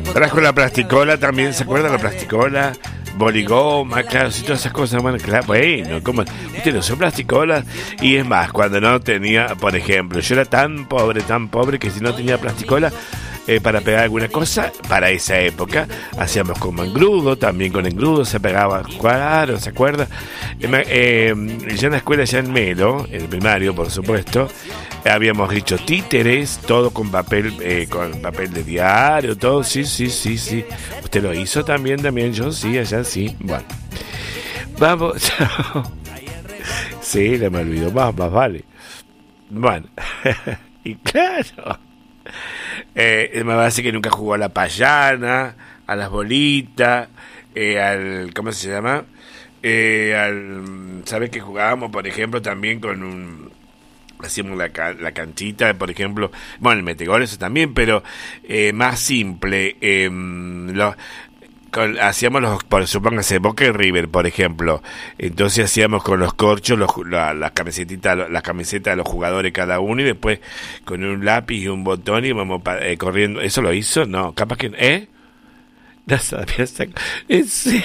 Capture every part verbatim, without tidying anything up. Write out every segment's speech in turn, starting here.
Trajo la plasticola también, ¿se acuerdan la plasticola? Boligoma, claro, y todas esas cosas, bueno, claro, bueno, ¿cómo? Usted no son plasticolas. Y es más, cuando no tenía, por ejemplo, yo era tan pobre, tan pobre, que si no tenía plasticola eh, para pegar alguna cosa, para esa época, hacíamos como engrudo, también con engrudo se pegaba, claro, ¿se acuerda? Eh, eh, ya en la escuela, ya en Melo, en el primario, por supuesto, habíamos dicho títeres, todo con papel, eh, con papel de diario, todo, sí, sí, sí, sí. Usted lo hizo también, también, yo sí, allá sí. Bueno, vamos. Sí, le me olvidó más, más vale. Bueno, y claro, eh, me parece que nunca jugó a la payana, a las bolitas, eh, al, ¿cómo se llama? Eh, al, ¿sabes que jugábamos, por ejemplo, también con un... hacíamos la, la canchita, por ejemplo, bueno, el metegol eso también, pero eh, más simple, eh, lo, con, hacíamos los, por supóngase, Boca y River, por ejemplo, entonces hacíamos con los corchos los, la, las camisetitas, las camisetas de los jugadores cada uno, y después con un lápiz y un botón y vamos eh, corriendo. ¿Eso lo hizo? No, capaz que, ¿eh? No sabía, sí.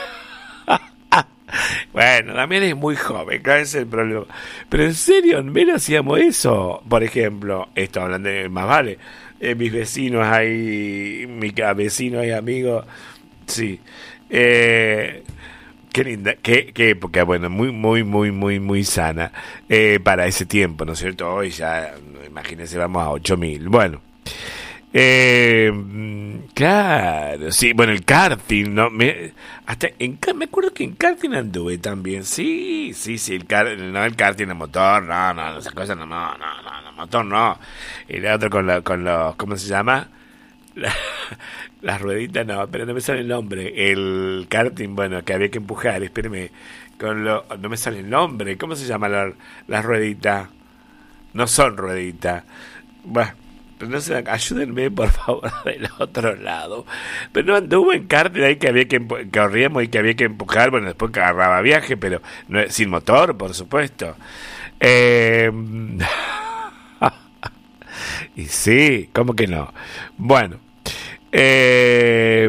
Bueno, también es muy joven, claro, ese es el problema. Pero en serio, menos hacíamos eso. Por ejemplo, esto hablando de más vale, eh, mis vecinos ahí, mis vecinos y amigos, sí. Eh, qué linda, qué, qué época, bueno, muy, muy, muy, muy, muy sana eh, para ese tiempo, ¿no es cierto? Hoy ya, imagínense, vamos a ocho mil. Bueno. Eh, claro, sí, bueno, el karting, ¿no? Me, hasta en, me acuerdo que en karting anduve también, sí, sí, sí, el, car, no, el karting, el motor, no, no, esas cosas, no, no, no, no, no motor no, y el otro con, la, con los, ¿cómo se llama? La, las rueditas, no, pero no me sale el nombre, el karting, bueno, que había que empujar, espéreme, con lo, no me sale el nombre, ¿cómo se llama la, las rueditas? No son rueditas, bueno. Pero no sé, ayúdenme por favor del otro lado. Pero no anduvo en karting ahí que había que empu- corríamos y que había que empujar. Bueno, después que agarraba viaje, pero no, sin motor, por supuesto. Eh... y sí, ¿cómo que no? Bueno, eh...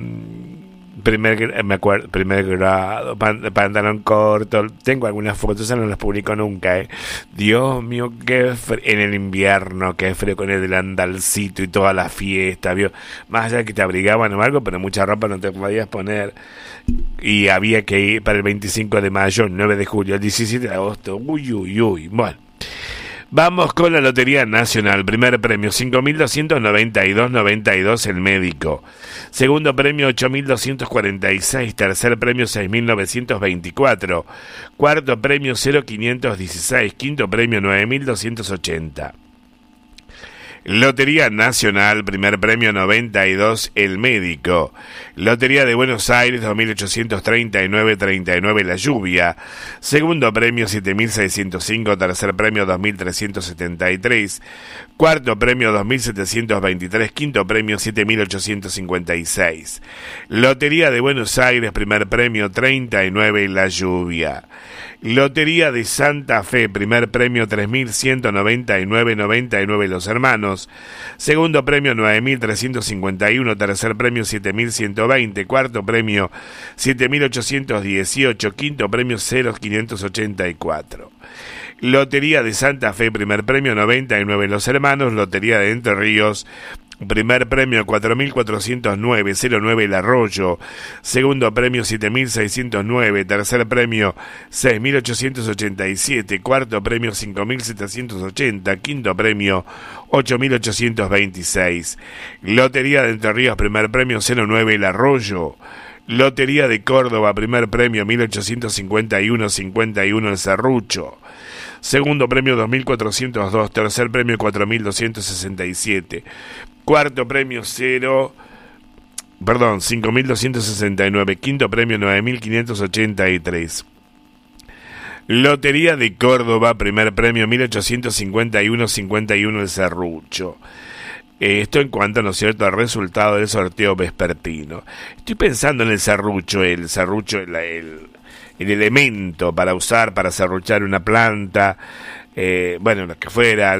primer me acuerdo primer grado, pan, pantalón corto, tengo algunas fotos, no las publico nunca, eh. Dios mío, qué frío, en el invierno, qué frío con el delantalcito y toda la fiesta, vio, más allá de que te abrigaban o algo, pero mucha ropa no te podías poner, y había que ir para el veinticinco de mayo, el nueve de julio, el diecisiete de agosto, uy, uy, uy, bueno. Vamos con la Lotería Nacional. Primer premio, cinco mil doscientos noventa y dos noventa y dos el médico. Segundo premio, ocho mil doscientos cuarenta y seis. Tercer premio, seis mil novecientos veinticuatro. Cuarto premio, cero mil quinientos dieciséis. Quinto premio, nueve mil doscientos ochenta. Lotería Nacional, primer premio noventa y dos, el médico. Lotería de Buenos Aires, dos mil ochocientos treinta y nueve treinta y nueve, la lluvia. Segundo premio, siete mil seiscientos cinco. Tercer premio, dos mil trescientos setenta y tres. Cuarto premio, dos mil setecientos veintitrés. Quinto premio, siete mil ochocientos cincuenta y seis. Lotería de Buenos Aires, primer premio, treinta y nueve, la lluvia. Lotería de Santa Fe, primer premio tres mil ciento noventa y nueve noventa y nueve, los hermanos. Segundo premio nueve mil trescientos cincuenta y uno, tercer premio siete mil ciento veinte, cuarto premio siete mil ochocientos dieciocho, quinto premio cero mil quinientos ochenta y cuatro. Lotería de Santa Fe, primer premio noventa y nueve, los hermanos. Lotería de Entre Ríos, primer premio cuatro mil cuatrocientos nueve, cero nueve, el Arroyo. Segundo premio siete mil seiscientos nueve. Tercer premio seis mil ochocientos ochenta y siete. Cuarto premio cinco mil setecientos ochenta. Quinto premio ocho mil ochocientos veintiséis. Lotería de Entre Ríos, primer premio cero nueve, el Arroyo. Lotería de Córdoba, primer premio mil ochocientos cincuenta y uno cincuenta y uno, el Serrucho. Segundo premio dos mil cuatrocientos dos, tercer premio cuatro mil doscientos sesenta y siete. Cuarto premio cero, perdón, cinco mil doscientos sesenta y nueve. Quinto premio nueve mil quinientos ochenta y tres. Lotería de Córdoba, primer premio mil ochocientos cincuenta y uno cincuenta y uno, el Serrucho. Esto en cuanto, ¿no es cierto?, al resultado del sorteo vespertino. Estoy pensando en el serrucho, el serrucho, el, el, el elemento para usar, para serruchar una planta, eh, bueno, lo que fuera,